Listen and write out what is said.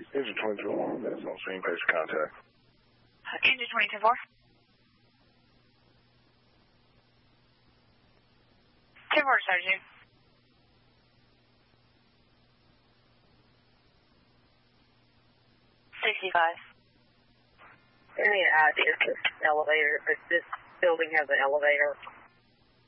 Engine 22, that's on scene, patient contact. Engine 22-4. 2-4, Sergeant. 65. Any idea if this elevator, if this building has an elevator?